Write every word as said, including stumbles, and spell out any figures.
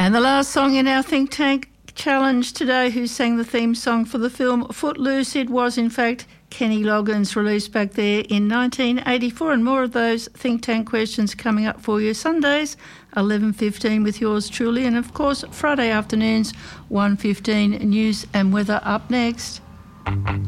And the last song in our Think Tank Challenge today, who sang the theme song for the film Footloose, it was in fact Kenny Loggins, released back there in nineteen eighty-four. And more of those Think Tank questions coming up for you Sundays, eleven fifteen with yours truly. And of course, Friday afternoons, one fifteen, news and weather up next.